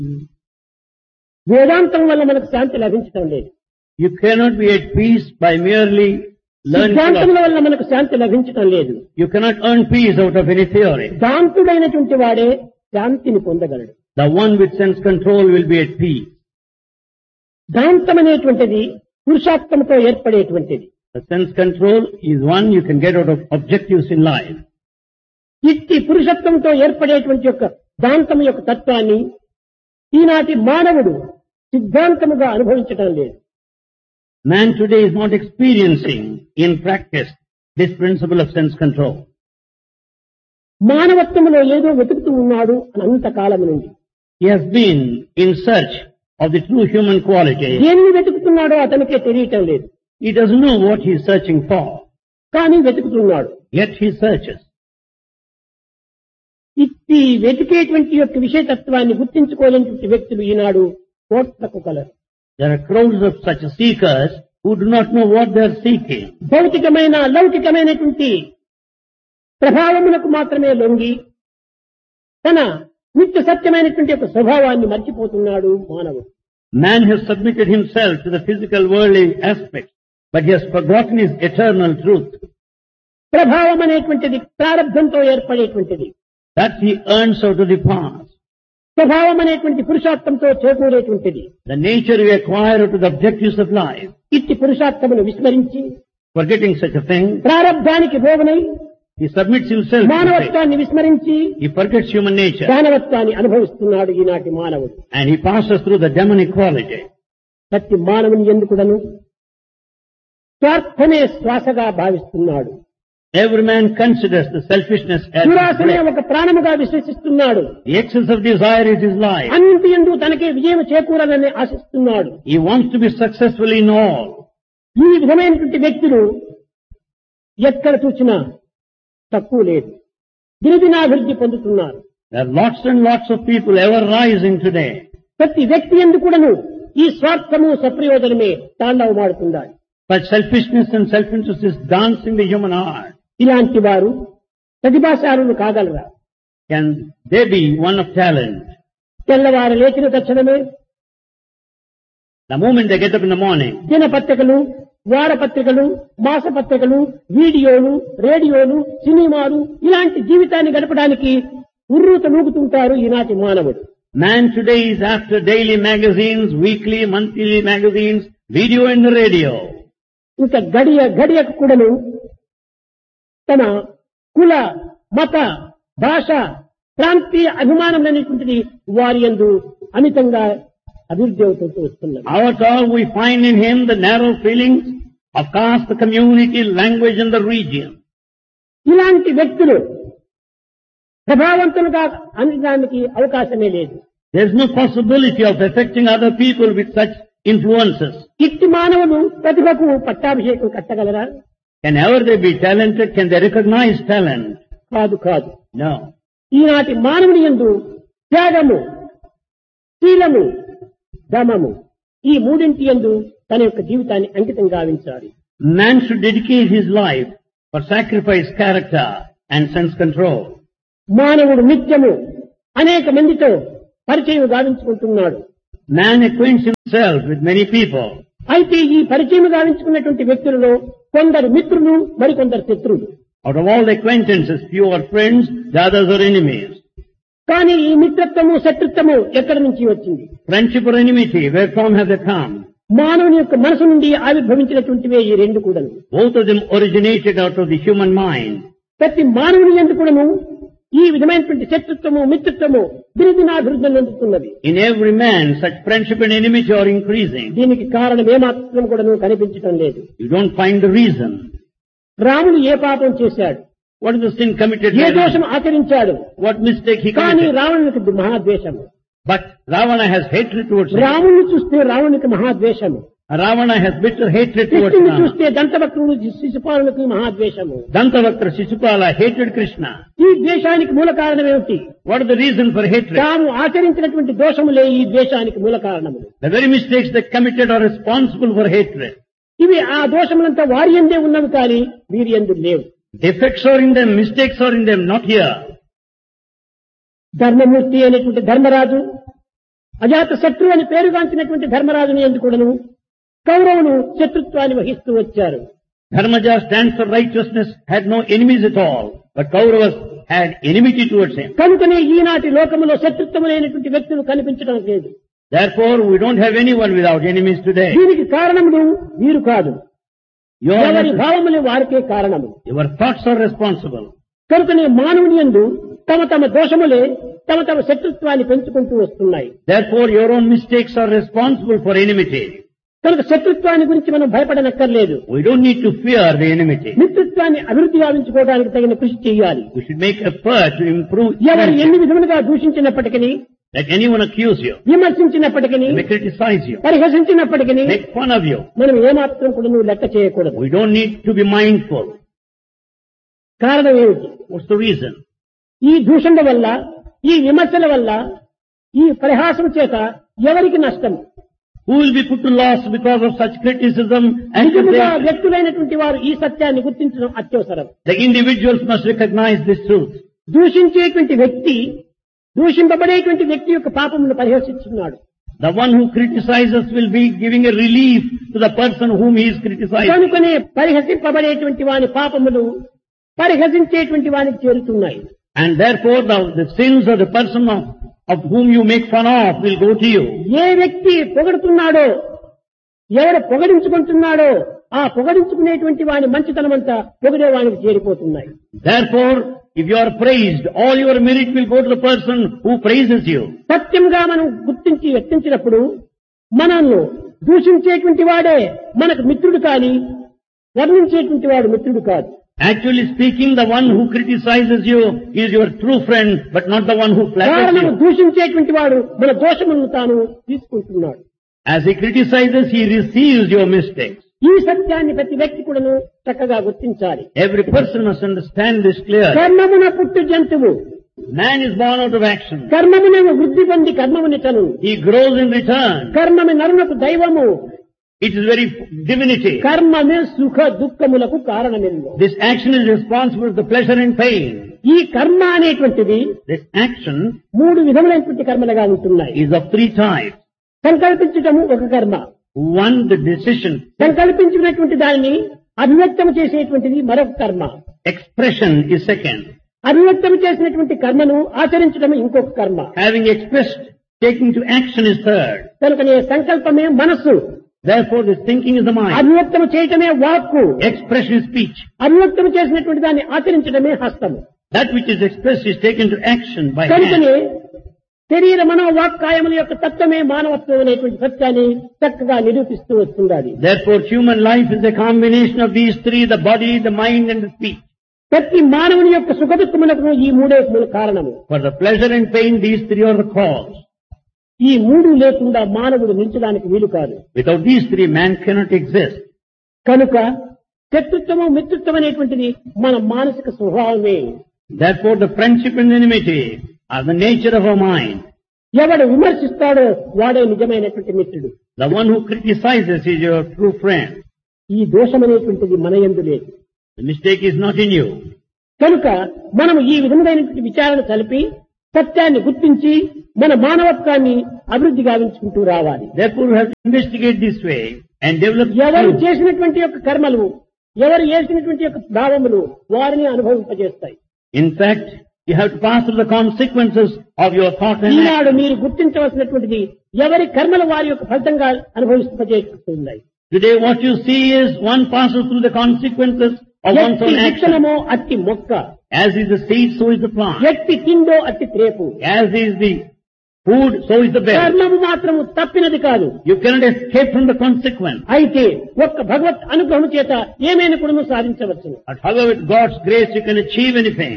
వేదాంతం వల్ల మనకు శాంతి లభించడం లేదు. You cannot be at peace by merely learning సిద్ధాంతముల philosophy. వల్ల మనకు శాంతి లభించడం లేదు. You cannot earn peace out of any theory. శాంతుడైనటువంటి వాడే శాంతిని పొందగలడు. The one with sense control will be at peace. దాంతం అనేటువంటిది పురుషార్థంతో ఏర్పడేటువంటిది. The sense control is one you can get out of objectives in life. ఇట్టి పురుషత్వంతో ఏర్పడేటువంటి యొక్క దాంతం యొక్క తత్వాన్ని ఈనాటి మానవుడు సిద్ధాంతముగా అనుభవించటం లేదు. Man today is not experiencing in practice this principle of sense control. మానవత్వంలో ఏదో వెతుకుతూ ఉన్నాడు అనంత కాలం నుండి. He has been in search of the true human quality. దేన్ని వెతుకుతున్నాడో అతనికే తెలియటం లేదు. He doesn't know what he is searching for, కానీ వెతుకుతున్నాడు. yet he searches. ఇట్టి వెతికేటువంటి యొక్క విషయతత్వాన్ని గుర్తించుకోలేనటువంటి వ్యక్తులు ఈనాడు కోట్లకు colour. There are crowds of such seekers who do not know what they are seeking. భౌతికమైన లౌకికమైనటువంటి ప్రభావములకు మాత్రమే లొంగి తన నిత్య సత్యమైనటువంటి యొక్క స్వభావాన్ని మర్చిపోతున్నాడు మానవుడు. Man has submitted himself to the physical worldly aspects, but he has forgotten his eternal truth. ప్రభావం అనేటువంటిది ప్రారబ్ధంతో ఏర్పడేటువంటిది. That he earns out of the past. స్వభావం అనేటువంటి పురుషార్థంతో చేకూరేటువంటిది. The nature we acquire out of the objectives of life. ఇట్టి పురుషార్థమును విస్మరించి Forgetting such a thing, ప్రారబ్ధానికి భోగనై he submits himself to fate. మానవత్వాన్ని విస్మరించి He forgets human nature దానవత్వాన్ని అనుభవిస్తున్నాడు ఈనాటి మానవుడు. and he passes through the demonic quality. ప్రతి మానవుని ఎందుకుడను స్వార్థమే శ్వాసగా భావిస్తున్నాడు. Every man considers the selfishness as his దురాశనే breath. ఒక ప్రాణముగా విశ్వసిస్తున్నాడు. The excess of desire is his life. అన్నింటి యందు తనకే విజయం చేకూరాలని ఆశిస్తున్నాడు. He wants to be successful in all. ఈ విధమైనటువంటి వ్యక్తులు ఎక్కడ చూసినా తక్కువ లేదు. దినదినాభివృద్ధి పొందుతున్నారు. There are lots and lots of people ever rising today. ప్రతి వ్యక్తి ఎందుకుడను ఈ స్వార్థము సప్రయోజనమే తాండవమాడుతున్నాడు. But selfishness and self-interest is dancing the human heart. ఇలాంటి వారు ప్రతిభాశాలులు కాగలరా? Can they be one of talent? తెల్లవారు లేచిన తక్షణమే The moment they get up in the morning, దినపత్రికలు, వారపత్రికలు, మాసపత్రికలు, వీడియోలు, రేడియోలు, సినిమాలు ఇలాంటి జీవితాన్ని గడపడానికి ఉర్రూత నూగుతుంటారు ఈనాటి మానవుడు. man today is after daily magazines, weekly, monthly magazines, video and the radio. ఇంకా గడియకు కూడాను తన కుల, మత, భాష, ప్రాంతీయ అభిమానం అనేటువంటిది వారి యందు అమితంగా అభివృద్ధి అవుతూ వస్తున్నది. Out all we find in him the narrow feelings of caste, the community, language and the region. ఇలాంటి వ్యక్తులు ప్రభావవంతులుగా అనడానికి అవకాశమే లేదు. There is no possibility of affecting other people with such influences. ఇట్టి మానవులు ప్రతిభకు పట్టాభిషేకం కట్టగలరా? Can ever they be talented? Can they recognize talent? కాదు. No. ఈనాటి మానవుని యందు త్యాగము, శీలము, దమము ఈ మూడింటి యందు తన యొక్క జీవితాన్ని అంకితం గావించాలి. Man should dedicate his life for sacrifice, character and sense control. మానవుడు నిత్యము అనేక మందితో పరిచయం గావించుకుంటున్నాడు. Man acquaints himself with many people. అయితే ఈ పరిచయం గావించుకున్నటువంటి వ్యక్తులలో కొందరు మిత్రులు, మరికొందరు శత్రువులు. Out of all the acquaintances, few are friends, the others are enemies. కానీ ఈ మిత్రత్వము, శత్రుత్వము ఎక్కడి నుంచి వచ్చింది? Friendship or enmity, where from have they come? మానవుని యొక్క మనసు నుండి ఆవిర్భవించినటువంటివే ఈ రెండు కూడాను. Both of them originated out of the human mind. ప్రతి మానవుని యందు కూడాను ఈ విధమైనటువంటి శత్రుత్వము, మిత్రత్వము దినదినాభివృద్ధి చెందుతున్నది. In every man, such friendship and enmity are increasing. దీనికి కారణం ఏమాత్రం కూడాను కనిపించడం లేదు. You don't find the reason. రాముడు ఏ పాపం చేశాడు? What is the sin committed? ఏ దోషం ఆచరించాడు? What mistake he కానీ committed? రావణునికి మహాద్వేషము. But Ravana has hatred towards him. రాముని చూస్తే రావణునికి మహాద్వేషము. Ravana has bitter hatred towards కృష్ణుని Rama. చూస్తే దంతభక్తుడు శిశుపాలునికి మహాద్వేషము. Dantavaktra Shishupala hated Krishna. ఈ ద్వేషానికి మూల కారణం ఏమిటి? What is the reason for hatred? తాము ఆచరించినటువంటి దోషములే ఈ ద్వేషానికి మూల కారణములు. The very mistakes they committed are responsible for hatred. ఇవి ఆ దోషములంతా వారి యందే ఉన్నవి కానీ వీరి యందు లేవు. Defects are in them, mistakes are in them, not here. ధర్మమూర్తి అనేటువంటి ధర్మరాజు అజాత శత్రు అని పేరుగాంచినటువంటి ధర్మరాజుని ఎందుకుడను కౌరవులు శత్రుత్వాన్ని వహిస్తూ వచ్చారు. Dharmaja stands for righteousness, had no enemies at all, but Kauravas had enmity towards him. కనుకనే ఈనాటి లోకములో శత్రుత్వం లేనటువంటి వ్యక్తులు కనిపించడం లేదు. Therefore, we don't have anyone without enemies today. దీనికి కారణములు వీరు కాదు, Your ఎవరి భావములు వారికే కారణము. thoughts are responsible. కనుకనే మానవుని యందు తమ తమ దోషములే తమ తమ శత్రుత్వాన్ని పెంచుకుంటూ వస్తున్నాయి. Therefore, your own mistakes are responsible for enmity. కనుక శత్రుత్వాన్ని గురించి మనం భయపడనక్కర్లేదు. We don't need to fear the enmity. మిత్రుత్వాన్ని అభివృద్ధి గావించుకోవడానికి తగిన కృషి చేయాలి. We should make effort to improve. ఎవరు ఎన్ని విధములుగా దూషించినప్పటికీ, Let anyone accuse you, విమర్శించినప్పటికీ, may criticize you, పరిహసించినప్పటికీ make fun of you. మనం ఏమాత్రం కూడా నువ్వు లెక్క చేయకూడదు. We don't need to be mindful. కారణం ఏమిటి? What's the reason? ఈ దూషణ వల్ల, ఈ విమర్శల వల్ల, ఈ పరిహాసం చేత ఎవరికి నష్టం? Who will be put to loss because of such criticism and నిజముగా accusation? వ్యక్తులైనటువంటి వారు ఈ సత్యాన్ని గుర్తించడం అత్యవసరం. The individuals must recognize this truth. దూషించేటువంటి వ్యక్తి, దూషింపబడేటువంటి వ్యక్తి యొక్క పాపమును పరిహసిస్తున్నాడు. The one who criticizes will be giving a relief to the person whom he is criticizing. కనుకనే పరిహసింపబడేటువంటి వాని పాపములు పరిహసించేటువంటి వానికి చేరుతున్నాయి. And therefore the sins of the person of whom you make fun of will go to you. ఏ వ్యక్తి పొగడుతున్నాడో, ఎవరు పొగడించుకుంటున్నాడో ఆ పొగడించుకునేటువంటి వాని మంచితనమంతా పొగిడే వానికి చేరిపోతున్నాయి. Therefore, if you are praised, all your merit will go to the person who praises you. సత్యంగా మనం గుర్తించి వ్యక్తించినప్పుడు మనల్ని దూషించేటువంటి వాడే మనకు మిత్రుడు కాని, వర్ణించేటువంటి వాడు మిత్రుడు కాదు. Actually speaking, the one who criticizes you is your true friend, but not the one who flatters కారణం you. దూషించేటువంటి వాడు మన దోషములను తాను తీసుకుంటున్నాడు. As he criticizes, he receives your mistakes. ఈ సత్యాన్ని ప్రతి వ్యక్తి కూడాను చక్కగా గుర్తించాలి. Every person must understand this clearly. కర్మమున పుట్టు జంతువు, Man is born out of action. కర్మమునేమో వృద్ధి పొంది కర్మమునిటను, He grows in return. కర్మమి నరునకు దైవము, It is very divinity. కర్మమే సుఖ దుఃఖములకు కారణమిల్లు. This action is responsible for the pleasure and pain. ఈ కర్మ అనేటువంటిది This action మూడు విధములైనటువంటి కర్మలుగా ఉంటున్నాయి. is of three types. సంకల్పించటము ఒక కర్మ, One, the decision. సంకల్పించినటువంటి దానిని అభివ్యక్తం చేసేటువంటిది మరొక కర్మ, Expression is second. అభివ్యక్తం చేసినటువంటి కర్మను ఆచరించడం ఇంకొక కర్మ. Having expressed, taking to action is third. కనుకనే సంకల్పమే మనస్సు, Therefore, this thinking is the mind. అభివ్యక్తం చేయటమే వాక్కు, Expression is speech. అభివ్యక్తం చేసినటువంటి దాన్ని ఆచరించడమే హస్తము. That which is expressed is taken to action by కనుకనే hand. శరీర మనోవాక్కాయముల యొక్క తత్వమే మానవత్వం అనేటువంటి సత్యాన్ని చక్కగా నిరూపిస్తూ వస్తుండాలి. Therefore, human life is a combination of these three, the body, the mind and the speech. ప్రతి మానవుని యొక్క సుఖదుఖములకు ఈ మూడే మూల కారణము. For the pleasure and pain, these three are the cause. ఈ మూడు లేకుండా మానవుడు నిలిచడానికి వీలు కాదు. Without these three, man cannot exist. కనుక శత్రుత్వము మిత్రుత్వం అనేటువంటిది మన మానసిక స్వభావమే. Therefore, the friendship and enmity are the nature of our mind. ఎవడు విమర్శిస్తాడో వాడే నిజమైనటువంటి మిత్రుడు. The one who criticizes is your true friend. ఈ దోషం అనేటువంటిది మన యందు లేదు. The mistake is not in you. కనుక మనం ఈ విధమైనటువంటి విచారణ కలిపి సత్యాన్ని గుర్తించి మన మానవత్వాన్ని అభివృద్ధి గావించుకుంటూ రావాలి. Therefore, we have to investigate this way and develop ఎవరు truth. చేసినటువంటి యొక్క కర్మలు, ఎవరు చేసినటువంటి యొక్క భావములు వారిని అనుభవింపజేస్తాయి. In fact, you have to pass through the consequences of your thought and Eenadu action. మీరు గుర్తించవలసినటువంటిది ఎవరి కర్మలు వారి యొక్క ఫలితంగా అనుభవింపజేస్తున్నాయి. Today, what you see is one passes through the consequences of one's ఎట్టి own action. విత్తనమో అట్టి మొక్క, As is the seed, so is the plant. ఎట్టి తిండో అట్టి త్రేపు. As is the food, so is the bed. కర్మము మాత్రము తప్పినది కాదు. You cannot escape from the consequence. అయితే ఒక్క భగవత్ అనుగ్రహం చేత ఏమైనా కూడా సాధించవచ్చు. But however, with God's grace, you can achieve anything.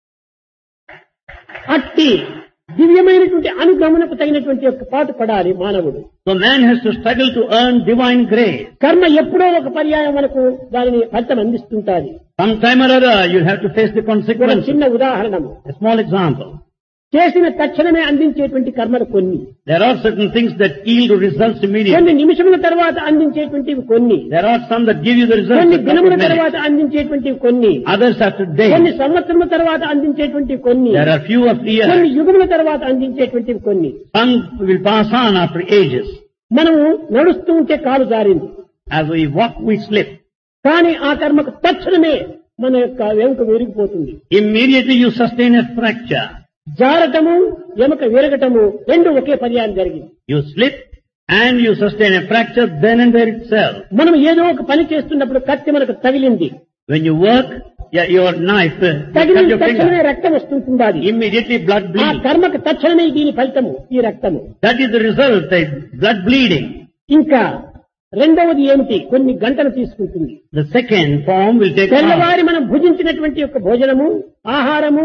అట్టి దివ్యమైనటువంటి అనుగ్రహమునకు తగినటువంటి యొక్క పాటు పడాలి మానవుడు. So man has to struggle to earn divine grace. కర్మ ఎప్పుడో ఒక పర్యాయం మనకు దానిని ఫలితం అందిస్తుంటాది. Sometime or other, you'll have to face the ఒక consequences. చిన్న ఉదాహరణము, A small example. చేసిన తక్షణమే అందించేటువంటి కర్మలు కొన్ని, There are certain things that yield results కొన్ని immediately. నిమిషముల తర్వాత అందించేటువంటివి కొన్ని, There are some that give you the results కొన్ని in a couple దినముల of minutes. తర్వాత అందించేటువంటివి కొన్ని, Others after కొన్ని days. సంవత్సరముల తర్వాత అందించేటువంటివి కొన్ని, There are few after కొన్ని years. యుగముల తర్వాత అందించేటువంటివి కొన్ని. Some will pass on after ages. మనము నడుస్తూ ఉంటే కాలు జారింది, As we walk, we slip. కానీ ఆ కర్మకు తక్షణమే మన యొక్క వెనుక విరిగిపోతుంది. Immediately you sustain a fracture. జారటము ఎముక విరగటము రెండు ఒకే పర్యాయం జరిగింది. You slip and you sustain a fracture then and there itself. మనం ఏదో ఒక పని చేస్తున్నప్పుడు కత్తి మనకు తగిలింది, When you work, your knife, you cut తగిలిన your తక్షణమే finger. రక్తం వస్తుంటుంది. Immediately blood ఆ bleeds. కర్మకు తక్షణమే దీని ఫలితము ఈ రక్తము. That is the result, the blood bleeding. ఇంకా రెండవది ఏమిటి, కొన్ని గంటలు తీసుకుంటుంది. The second form will take hours. తెల్లవారి మనం భుజించినటువంటి యొక్క భోజనము ఆహారము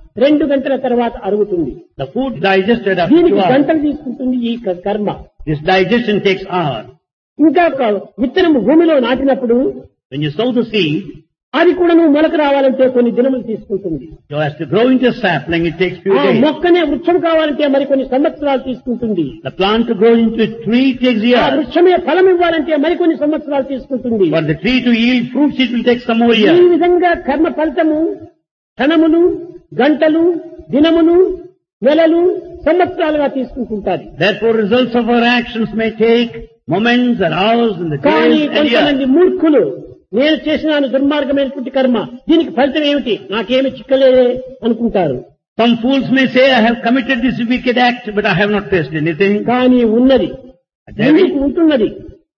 2 గంటల తర్వాత అరుగుతుంది. The food digested after 2 దీనికి hours. గంటలు తీసుకుంటుంది ఈ కర్మ. This digestion takes hours. ఇంకా ఒక విత్తనము భూమిలో నాటినప్పుడు When you sow the seed, అది కూడా నువ్వు మొలక రావాలంటే కొన్ని దినములు తీసుకుంటుంది. so as to grow into a sapling, it takes few ఆ days. మొక్కనే వృక్షం కావాలంటే మరికొన్ని సంవత్సరాలు తీసుకుంటుంది. The plant to grow into a tree takes ఆ years. వృక్షమే ఫలం ఇవ్వాలంటే మరికొన్ని సంవత్సరాలు తీసుకుంటుంది. For the tree to yield fruits, it will take some more ఈ years. విధంగా కర్మ ఫలితము క్షణములు, గంటలు, దినములు, నెలలు, సంవత్సరాలుగా తీసుకుంటుంటారు. Therefore, results of our actions may take moments and hours and the కానీ days and కొంతమంది years. మూర్ఖులు నేను చేసినాను దుర్మార్గమైనటువంటి కర్మ, దీనికి ఫలితం ఏమిటి, నాకేమి చిక్కలేదే అనుకుంటారు. Some fools may say, I have committed this wicked act, but I have not faced anything. కానీ ఉన్నది, There ఎందుకు ఉంటున్నది,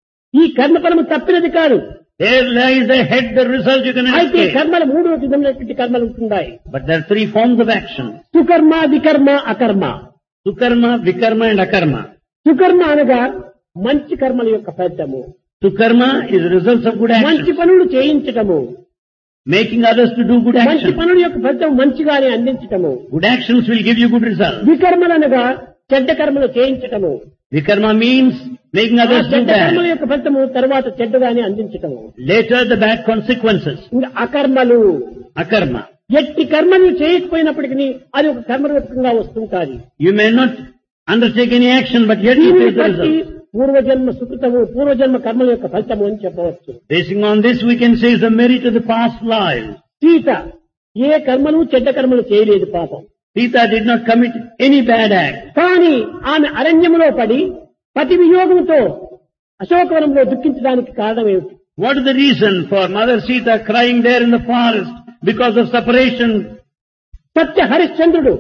ఈ కర్మఫలము తప్పినది కాదు. There lies ahead the result you can అయితే escape. కర్మలు 3 విధమైనటువంటి కర్మలు ఉంటున్నాయి. But there are 3 forms of action. సుకర్మ, వికర్మ, అకర్మ. Sukarma, Vikarma and Akarma. సుకర్మ అనగా మంచి కర్మల యొక్క ఫలితము, Sukarma is the results of good మంచి actions. పనులు చేయించటము, Making others to do good మంచి actions. పనుల యొక్క ఫలితం మంచిగానే అందించటము. Good actions will give you good results. వికర్మలు అనగా చెడ్డ కర్మలు చేయించటము, Vikarma means making ఆ others do చెడ్డ కర్మల bad. యొక్క ఫలితము తర్వాత చెడ్డగానే అందించటము. Later the bad consequences. ఇంకా అకర్మలు, Akarma. ఎట్టి కర్మలు చేయకపోయినప్పటికీ అది ఒక కర్మరూపంగా వస్తుంటాది. You may not undertake any action, but yet you దీనిని take the బట్టి result. పూర్వజన్మ సుకృతము, పూర్వజన్మ కర్మల యొక్క ఫలితము అని చెప్పవచ్చు. Basing on this, we can say is the merit of the past lives. Sita ఏ కర్మలు చెడ్డ కర్మలు చేయలేదు పాపం. Sita did not commit any bad act. కానీ ఆమె అరణ్యములో పడి పతి వియోగంతో అశోకవనంలో దుఃఖించడానికి కారణం ఏమిటి? What is the reason for Mother Sita crying there in the forest because of separation? సత్య హరిశ్చంద్రుడు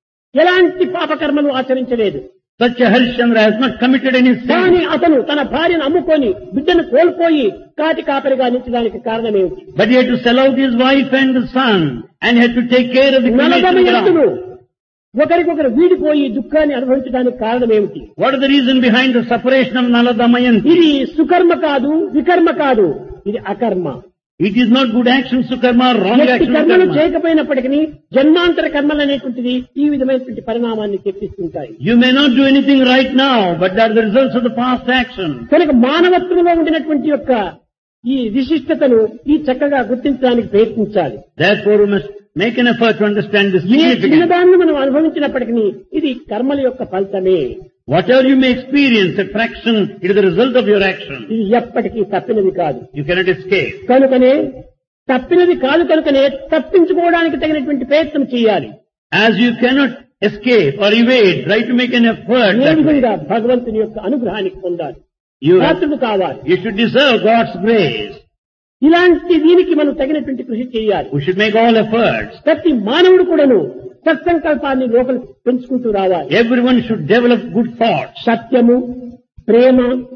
ఎలాంటి పాపకర్మలు ఆచరించలేదు. Such a Harishchandra has not committed any కానీ sin. అతను తన భార్యను అమ్ముకొని బిడ్డను కోల్పోయి కాటి కాపరిగా నిలిచడానికి కారణం ఏమిటి? But he had to sell out his wife and the son and had to take care of the creation నలదమయంతులు ground. ఒకరికొకరు వీడిపోయి దుఃఖాన్ని అనుభవించడానికి కారణం ఏమిటి? What is the reason behind the separation of Nala Damayanti? ఇది సుకర్మ కాదు, వికర్మ కాదు, ఇది అకర్మ. It is not good action, Sukarma, wrong ఎట్టి action, కర్మలు Karma. చేయకపోయినప్పటికీ జన్మాంతర కర్మలు అనేటువంటిది ఈ విధమైనటువంటి పరిణామాన్ని తెప్పిస్తుంటాయి. You may not do anything right now, but they are the results of the past action. కనుక మానవత్వంలో ఉండినటువంటి యొక్క ఈ విశిష్టతను ఈ చక్కగా గుర్తించడానికి ప్రయత్నించాలి. Therefore, we must make an effort to understand this A significance. చిన్నదాన్ని మనం అనుభవించినప్పటికీ ఇది కర్మల యొక్క ఫలితమే. Whatever you may experience, a fraction, it is the result of your action. ఇది ఎప్పటికీ తప్పినది కాదు. You cannot escape. కనుకనే తప్పినది కాదు కనుకనే తప్పించుకోవడానికి తగినటువంటి ప్రయత్నం చేయాలి. As you cannot escape or evade, try to make an effort A that way. విధంగా భగవంతుని యొక్క అనుగ్రహానికి పొందాలి, You, పాత్రుడు కావాలి. you should deserve God's grace. ఇలాంటి దీనికి మనం తగినటువంటి కృషి చేయాలి. We should make all efforts. ప్రతి మానవుడు కూడాను సత్సంకల్పాన్ని లోపల పెంచుకుంటూ రావాలి. Everyone should develop good thoughts. సత్యము, ప్రేమ,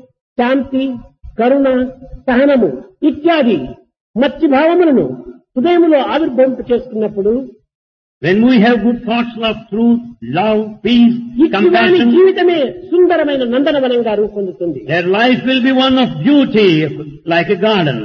శాంతి, కరుణ, సహనము ఇత్యాది మత్స్య భావములను హృదయములో ఆవిర్భవింప చేసుకున్నప్పుడు When we have good thoughts of truth, love, peace, ఇటువంటి compassion, జీవితమే సుందరమైన నందనవనంగా రూపొందుతుంది. their life will be one of beauty, like a garden.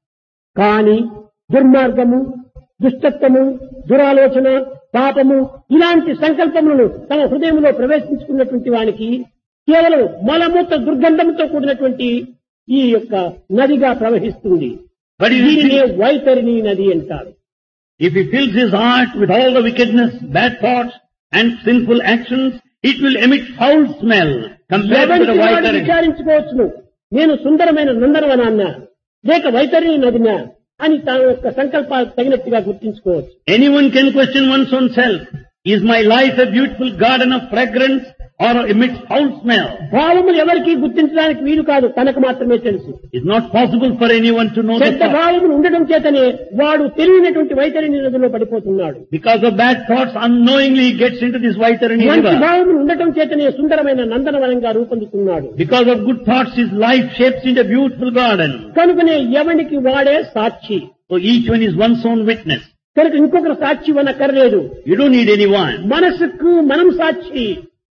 కానీ దుర్మార్గము, దుష్టత్వము, దురాలోచన, పాపము ఇలాంటి సంకల్పములను తమ హృదయంలో ప్రవేశించుకున్నటువంటి వానికి కేవలం మలమూత్ర దుర్గంధంతో కూడినటువంటి ఈ యొక్క నదిగా ప్రవహిస్తుంది. But if దీనినే he, వైతరిణి నది అంటారు. if he fills his heart with all the wickedness, bad thoughts, and sinful actions, it will emit foul smell compared to the ఎవరికి వాడు వైతరిణి. విచారించుకోవచ్చును, నేను సుందరమైన నందనవనాన్న లేక వైతరిణి నదినా అని తన యొక్క సంకల్పాలకు తగినట్టుగా గుర్తించుకోవచ్చు. Anyone can question one's own self. Is my life a beautiful garden of fragrance or emits foul smell? భావములు ఎవరికి గుర్తించడానికి వీలు కాదు, తనకు మాత్రమే తెలుసు. It's not possible for anyone to know the చెడ్డ thought. భావములు ఉండడం చేతనే వాడు తెలియనటువంటి వైతరిణి నదిలో పడిపోతున్నాడు. Because of bad thoughts, unknowingly he gets into this Vaitarini మంచి river. భావములు ఉండటం చేతనే సుందరమైన నందనవనంగా రూపొందుతున్నాడు. Because of good thoughts, his life shapes into a beautiful garden. కనుకనే ఎవనికి వాడే సాక్షి. So each one is one's own witness. కనుక ఇంకొకరు సాక్షి వనక్కర్లేదు. You don't need anyone. మనసుకు మనం సాక్షి,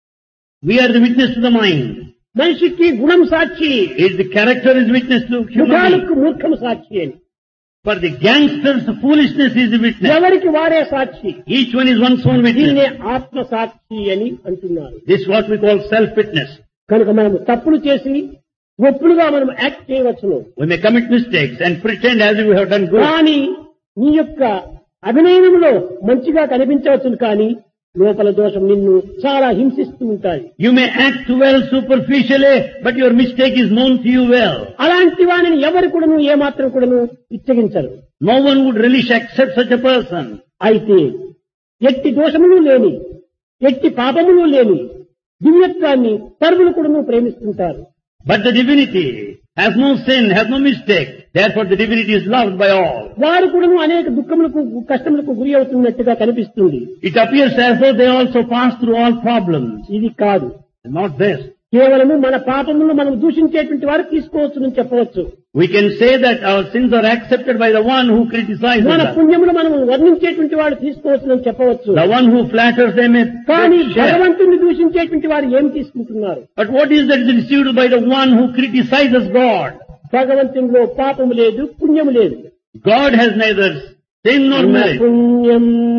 We are the witness to the mind. మనిషికి గుణం సాక్షి, The character is witness to human being. ముఖాలకు మూర్ఖం సాక్షి అని. For the gangsters, the foolishness is the witness. ఎవరికి వారే సాక్షి. Each one is one's own దీన్నే witness. ఆత్మ సాక్షి అని అంటున్నారు. This is what we call self-witness. కనుక మనం తప్పులు చేసి ఒప్పులుగా మనం యాక్ట్ చేయవచ్చును. We may commit mistakes and pretend as if we have done good. కానీ నీ యొక్క అభినయంలో మంచిగా కనిపించవచ్చును, కానీ లోపల దోషం నిన్ను చాలా హింసిస్తూ ఉంటాయి. You may act well superficially, but your mistake is known to you well. అలాంటి వానిని ఎవరు కూడాను ఏమాత్రం కూడాను ఇచ్చగించరు. No one would relish accept such a person. అయితే ఎట్టి దోషములు లేని, ఎట్టి పాపములు లేని దివ్యత్వాన్ని సర్వులు కూడాను ప్రేమిస్తుంటారు. But the divinity has no sin, has no mistake. Therefore the divinity is loved by all. వారు కూడాను అనేక దుఃఖములకు కష్టములకు గురి అవుతున్నట్టుగా కనిపిస్తుంది. It appears as though they also pass through all problems. ఇది కాదు. Not this. కేవలము మన పాపములను మనం దూషించేటువంటి వారు తీసుకోవచ్చునని చెప్పవచ్చు. We can say that our sins are accepted by the one who criticizes మన us. పుణ్యములు మనం వర్ణించేటువంటి వాడు తీసుకోవచ్చునని చెప్పవచ్చు. The one who flatters them is కానీ share. భగవంతుని దూషించేటువంటి వారు ఏమి తీసుకుంటున్నారు? But what is that received by the one who criticizes God? భగవంతునిలో పాపము లేదు, పుణ్యము లేదు. God has neither sin nor merit. పుణ్యం